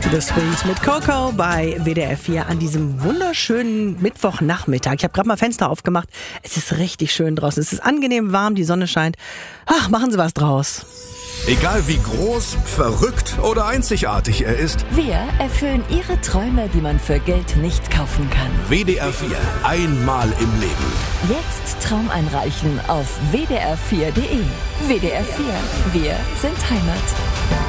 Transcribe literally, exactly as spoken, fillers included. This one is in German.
The Sweet mit Coco bei W D R vier an diesem wunderschönen Mittwochnachmittag. Ich habe gerade mal Fenster aufgemacht. Es ist richtig schön draußen. Es ist angenehm warm, die Sonne scheint. Ach, machen Sie was draus. Egal wie groß, verrückt oder einzigartig er ist, Wir erfüllen Ihre Träume, die man für Geld nicht kaufen kann. W D R vier, einmal im Leben. Jetzt Traum einreichen auf w d r vier punkt d e. W D R vier, wir sind Heimat.